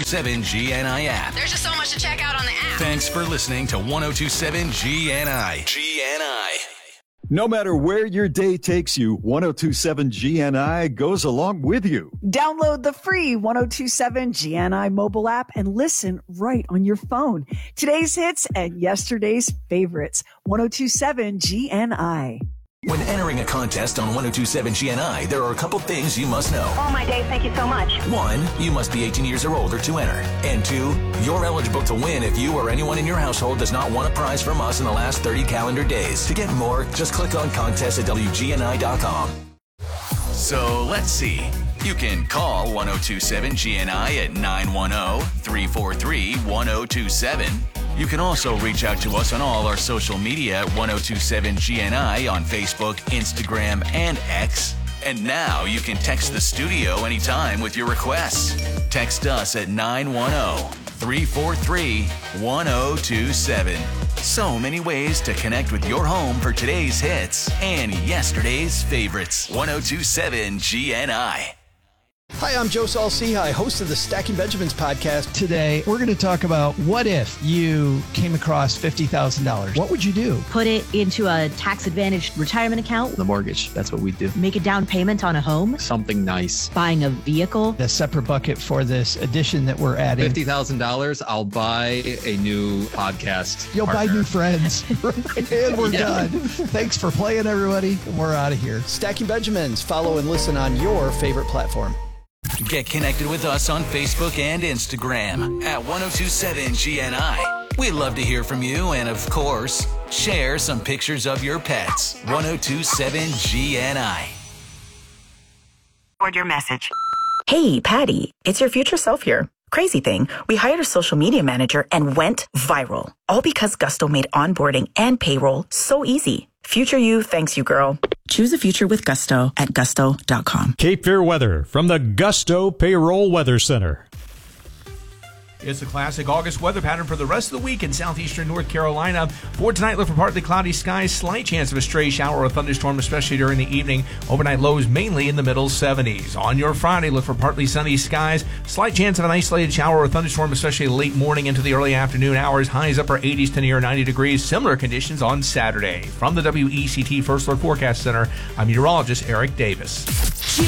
1027 GNI app. There's just so much to check out on the app. Thanks for listening to 1027 GNI. GNI. No matter where your day takes you, 1027 GNI goes along with you. Download the free 1027 GNI mobile app and listen right on your phone. Today's hits and yesterday's favorites. 1027 GNI. When entering a contest on 1027 GNI, there are a couple things you must know. Oh, my day. Thank you so much. 1, you must be 18 years or older to enter. And 2, you're eligible to win if you or anyone in your household does not want a prize from us in the last 30 calendar days. To get more, just click on contest@WGNI.com. So let's see. You can call 1027 GNI at 910-343-1027. You can also reach out to us on all our social media at 1027 GNI on Facebook, Instagram, and X. And now you can text the studio anytime with your requests. Text us at 910-343-1027. So many ways to connect with your home for today's hits and yesterday's favorites. 1027 GNI. Hi, I'm Joe Saul-Sehy, host of the Stacking Benjamins podcast. Today, we're going to talk about what if you came across $50,000? What would you do? Put it into a tax-advantaged retirement account. The mortgage, that's what we do. Make a down payment on a home. Something nice. Buying a vehicle. A separate bucket for this addition that we're adding. $50,000, I'll buy a new podcast You'll partner. buy new friends. And we're done. Thanks for playing, everybody. We're out of here. Stacking Benjamins. Follow and listen on your favorite platform. Get connected with us on Facebook and Instagram at 1027 GNI. We'd love to hear from you and, of course, share some pictures of your pets. 1027 GNI. Record your message. Hey, Patty, it's your future self here. Crazy thing, we hired a social media manager and went viral. All because Gusto made onboarding and payroll so easy. Future you thanks you, girl. Choose a future with Gusto at gusto.com. Cape Fear weather from the Gusto Payroll Weather Center. It's the classic August weather pattern for the rest of the week in southeastern North Carolina. For tonight, look for partly cloudy skies, slight chance of a stray shower or thunderstorm, especially during the evening. Overnight lows mainly in the middle 70s. On your Friday, look for partly sunny skies, slight chance of an isolated shower or thunderstorm, especially late morning into the early afternoon hours. Highs upper 80s to near 90 degrees. Similar conditions on Saturday. From the WECT First Alert Forecast Center, I'm meteorologist Eric Davis.